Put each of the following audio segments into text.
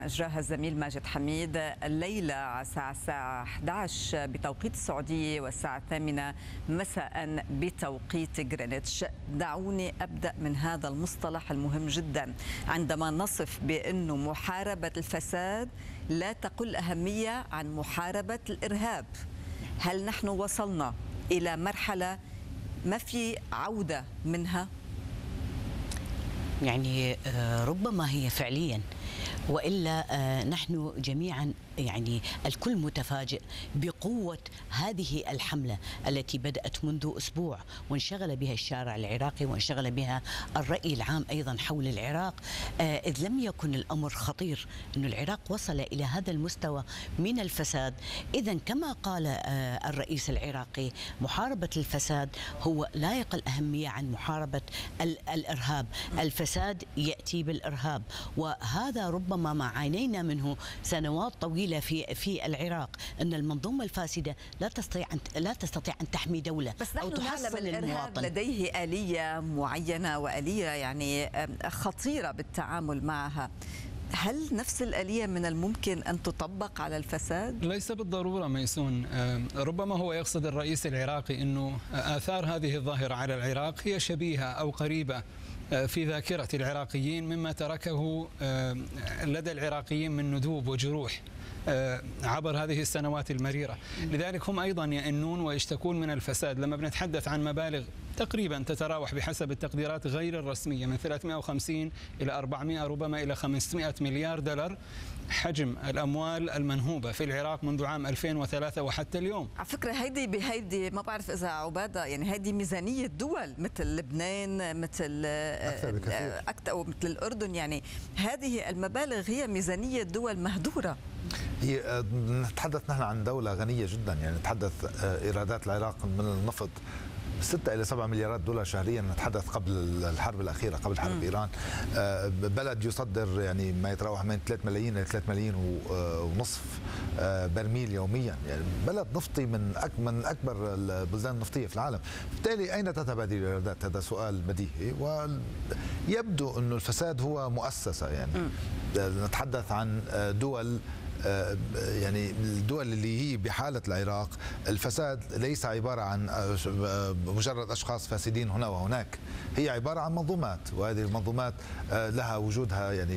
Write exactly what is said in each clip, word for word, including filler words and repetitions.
أجراها الزميل ماجد حميد الليلة على الساعة الساعة أحد عشر بتوقيت السعودية والساعة الثامنة مساء بتوقيت غرينتش. دعوني أبدأ من هذا المصطلح المهم جدا عندما نصف بأنه محاربة الفساد لا تقل أهمية عن محاربة الإرهاب. هل نحن وصلنا إلى مرحلة ما في عودة منها؟ يعني ربما هي فعليا، وإلا نحن جميعا يعني الكل متفاجئ بقوة هذه الحملة التي بدأت منذ أسبوع وانشغل بها الشارع العراقي وانشغل بها الرأي العام أيضا حول العراق، إذ لم يكن الأمر خطير أن العراق وصل إلى هذا المستوى من الفساد. إذا كما قال الرئيس العراقي محاربة الفساد هو لا يقل أهمية عن محاربة الإرهاب. الفساد يأتي بالإرهاب، وهذا ربما ما عانينا منه سنوات طويلة في في العراق، أن المنظومة الفاسدة لا تستطيع أن لا تستطيع أن تحمي دولة بس أو تحصن الإرهاب المواطن. لديه آلية معينة وآلية يعني خطيرة بالتعامل معها. هل نفس الآلية من الممكن أن تطبق على الفساد؟ ليس بالضرورة ميسون. ربما هو يقصد الرئيس العراقي أنه آثار هذه الظاهرة على العراق هي شبيهة أو قريبة في ذاكرة العراقيين مما تركه لدى العراقيين من ندوب وجروح عبر هذه السنوات المريرة. لذلك هم أيضا يئنون ويشتكون من الفساد. لما بنتحدث عن مبالغ تقريبا تتراوح بحسب التقديرات غير الرسمية من ثلاثمئة وخمسين إلى أربعمئة ربما إلى خمسمئة مليار دولار حجم الأموال المنهوبة في العراق منذ عام ألفين وثلاثة وحتى اليوم. على فكرة هيدي بهيدي ما بعرف إذا عبادة يعني هيدي ميزانية دول مثل لبنان مثل أكثر أو مثل الأردن، يعني هذه المبالغ هي ميزانية دول مهدورة. هي نتحدث نحن عن دولة غنية جدا، يعني نتحدث إيرادات العراق من النفط ستة إلى سبعة مليارات دولار شهريا. نتحدث قبل الحرب الأخيرة قبل حرب م. إيران. بلد يصدر يعني ما يتراوح من ثلاثة ملايين إلى ثلاثة ملايين ونصف برميل يوميا، يعني بلد نفطي من من أكبر البلدان النفطية في العالم. بالتالي أين تذهب هذه الإيرادات؟ هذا سؤال بديهي، ويبدو أنه الفساد هو مؤسسة. يعني م. نتحدث عن دول يعني الدول اللي هي بحالة العراق الفساد ليس عبارة عن مجرد أشخاص فاسدين هنا وهناك، هي عبارة عن منظومات، وهذه المنظومات لها وجودها يعني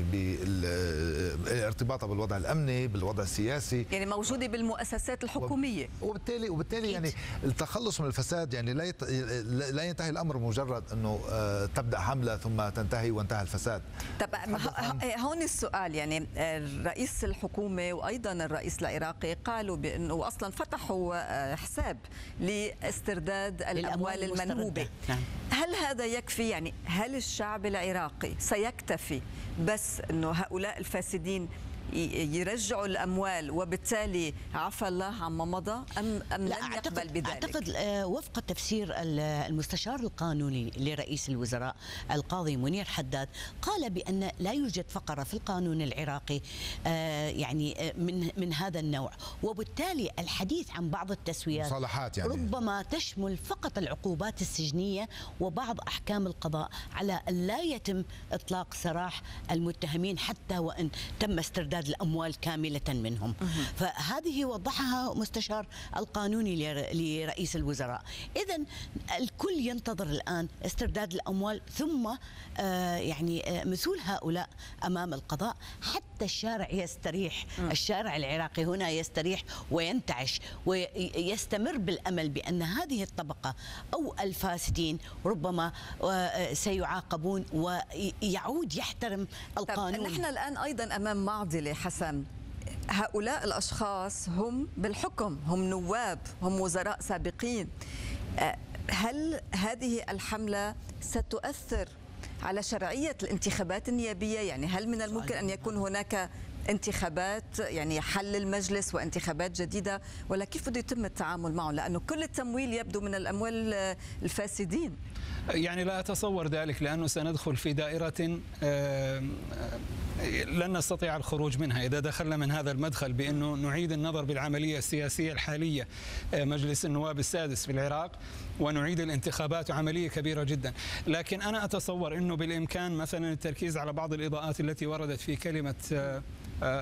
بالارتباط بالوضع الأمني بالوضع السياسي، يعني موجودة بالمؤسسات الحكومية. وبالتالي وبالتالي يعني التخلص من الفساد يعني لا لا ينتهي الأمر مجرد أنه تبدأ حملة ثم تنتهي وانتهى الفساد. طب هون السؤال، يعني رئيس الحكومة وأيضا الرئيس العراقي قالوا بأنه أصلا فتحوا حساب لاسترداد الأموال المنهوبة. نعم. هل هذا يكفي؟ يعني هل الشعب العراقي سيكتفي بس أنه هؤلاء الفاسدين يرجعوا الأموال وبالتالي عفى الله عما مضى، أم, أم لن يقبل بذلك؟ أعتقد وفق تفسير المستشار القانوني لرئيس الوزراء القاضي منير حداد قال بأن لا يوجد فقرة في القانون العراقي يعني من من هذا النوع، وبالتالي الحديث عن بعض التسويات يعني ربما تشمل فقط العقوبات السجنية وبعض أحكام القضاء على أن لا يتم إطلاق سراح المتهمين حتى وإن تم استرداد الأموال كاملة منهم. فهذه وضحها مستشار القانوني لرئيس الوزراء. إذن الكل ينتظر الآن استرداد الأموال ثم آه يعني آه مثول هؤلاء أمام القضاء حتى الشارع يستريح. م. الشارع العراقي هنا يستريح وينتعش ويستمر بالأمل بأن هذه الطبقة أو الفاسدين ربما آه سيعاقبون ويعود يحترم القانون. نحن الآن أيضا أمام معضلة حسن. هؤلاء الأشخاص هم بالحكم، هم نواب، هم وزراء سابقين. هل هذه الحملة ستؤثر على شرعية الانتخابات النيابية؟ يعني هل من الممكن أن يكون هناك انتخابات يعني حل المجلس وانتخابات جديدة، ولا كيف بده يتم التعامل معه؟ لأنه كل التمويل يبدو من الأموال الفاسدين. يعني لا أتصور ذلك، لأنه سندخل في دائرة لن نستطيع الخروج منها إذا دخلنا من هذا المدخل بأنه نعيد النظر بالعملية السياسية الحالية مجلس النواب السادس في العراق ونعيد الانتخابات، عملية كبيرة جدا. لكن أنا أتصور أنه بالإمكان مثلا التركيز على بعض الإضاءات التي وردت في كلمة